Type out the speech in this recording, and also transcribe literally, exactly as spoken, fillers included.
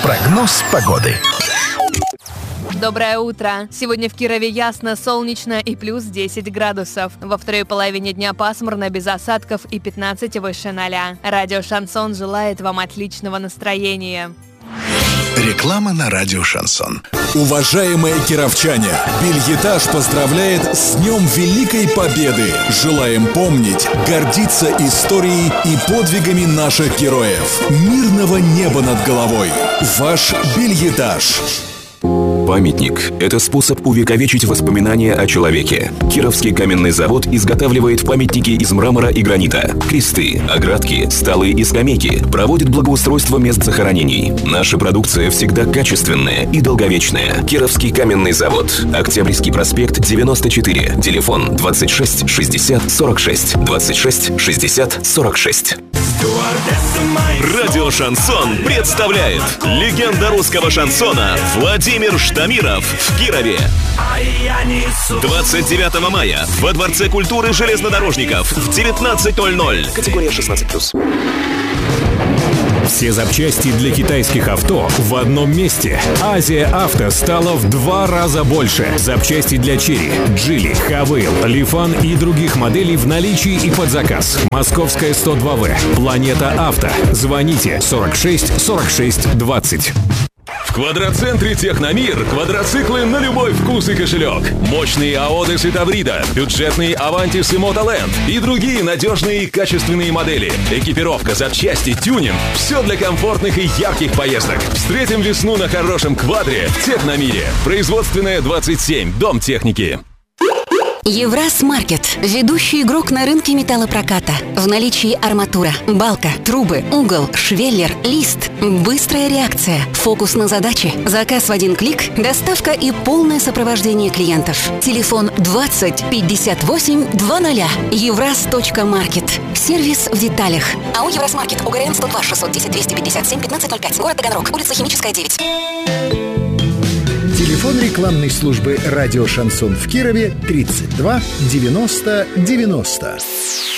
Прогноз погоды. Доброе утро! Сегодня в Кирове ясно, солнечно и плюс десять градусов. Во второй половине дня пасмурно, без осадков и пятнадцать выше ноля. Радио «Шансон» желает вам отличного настроения. Реклама на радио «Шансон». Уважаемые кировчане, Бельетаж поздравляет с Днем Великой Победы. Желаем помнить, гордиться историей и подвигами наших героев. Мирного неба над головой. Ваш Бельетаж. Памятник – это способ увековечить воспоминания о человеке. Кировский каменный завод изготавливает памятники из мрамора и гранита, кресты, оградки, столы и скамейки, проводит благоустройство мест захоронений. Наша продукция всегда качественная и долговечная. Кировский каменный завод. Октябрьский проспект, девяносто четыре. Телефон двадцать шесть шестьдесят сорок шесть. двадцать шесть шестьдесят сорок шесть. Радио «Шансон» представляет легенда русского шансона Владимир Штамиров в Кирове. двадцать девятого мая во Дворце культуры железнодорожников в девятнадцать ноль ноль. Категория шестнадцать плюс. Все запчасти для китайских авто в одном месте. Азия Авто стала в два раза больше. Запчасти для Черри, Джили, Хавейл, Лифан и других моделей в наличии и под заказ. Московская сто два вэ. Планета Авто. Звоните сорок шесть сорок шесть двадцать. В Квадроцентре Техномир квадроциклы на любой вкус и кошелек. Мощные Аодес и Таврида, бюджетные Авантис и Мотоленд и другие надежные и качественные модели. Экипировка, запчасти, тюнинг – все для комфортных и ярких поездок. Встретим весну на хорошем квадре в Техномире. Производственная двадцать семь, Дом техники. Евраз-маркет. Ведущий игрок на рынке металлопроката. В наличии арматура, балка, трубы, угол, швеллер, лист. Быстрая реакция, фокус на задачи, заказ в один клик, доставка и полное сопровождение клиентов. Телефон двадцать пятьдесят восемь двадцать. Евраз.маркет. Сервис в деталях. АО «Евраз-маркет». УГРН сто два шестьсот десять двести пятьдесят семь пятнадцать ноль пять. Город Таганрог. Улица Химическая, девять. Телефон рекламной службы радио «Шансон» в Кирове тридцать два девяносто девяносто.